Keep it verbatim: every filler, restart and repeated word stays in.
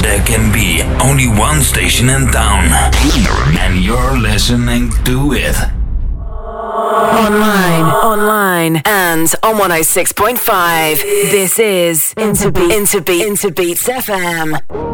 there can be only one station in town, and you're listening to it. Online, online, and on one oh six point five. This is Interbeat, Interbeat, Interbeats F M.